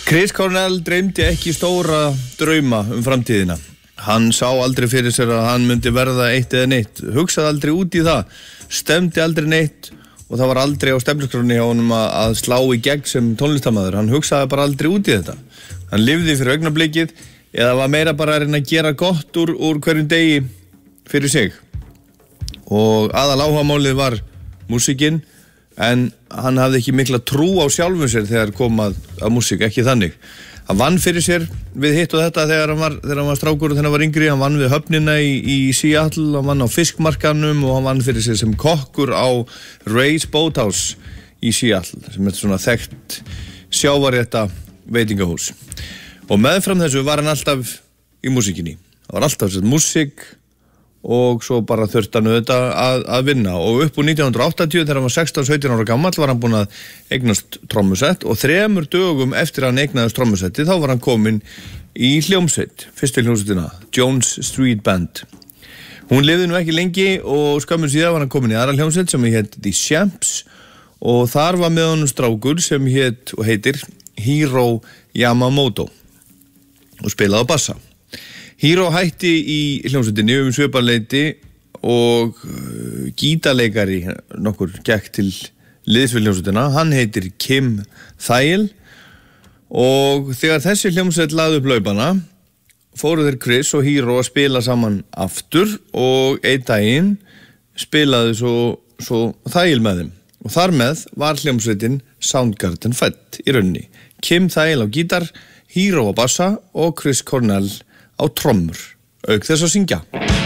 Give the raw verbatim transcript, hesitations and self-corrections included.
Chris Cornell dreymdi ekki stóra drauma um framtíðina. Hann sá aldrei fyrir sér að hann myndi verða eitt eða neitt, hugsaði aldrei út í það, stemdi aldrei neitt og það var aldrei á stefnuskránni hjá honum að, að slá í gegn sem tónlistarmaður. Hann hugsaði bara aldrei út í þetta. Hann lifði fyrir augnablikið eða var meira bara að reyna að gera gott úr, úr hverjum degi fyrir sig. Og aðal áhugamálið var músíkin, en hann hafði ekki mikla trú á sjálfum sér þegar kom að, að músík, ekki þannig. Hann vann fyrir sér við hitt og þetta þegar hann var, þegar hann var strákur og þegar hann var yngri. Hann vann við höfnina í, í Seattle, hann vann á fiskmarkanum og hann vann fyrir sér sem kokkur á Ray's Boathouse í Seattle, sem er svona þekkt sjávarrétta veitingahús. Og meðfram þessu var hann alltaf í músíkinni. Það var alltaf þessi músík og svo bara þurfti hann auðvitað að, að vinna. Og upp úr nítján hundruð áttatíu þegar hann var sextán sautján ára gamall var hann búinn að eignast trommusett og þremur dögum eftir að hann eignaðist trommusetti þá var hann kominn í hljómsveit, fyrstu hljómsveitina, Jones Street Band. Hún lifði nú ekki lengi og skömmu síðan var hann kominn í aðra hljómsveit sem hét The Champs og þar var með honum strákur sem hét og heitir Hiro Yamamoto og spilaði á bassa. Hiro hætti í hljómsveitinni um sviparleiti og uh, gítarleikari nokkur gekk til liðs við hljómsveitina. Hann heitir Kim Thayil og þegar þessi hljómsveit lagði upp laupana fóru þeir Chris og Hiro að spila saman aftur og einn daginn spilaði svo, svo Thayil með þeim og þar með var hljómsveitin Soundgarden fædd í rauninni. Kim Thayil á gítar, Hiro á bassa og Chris Cornell á trommur, auk þess að syngja.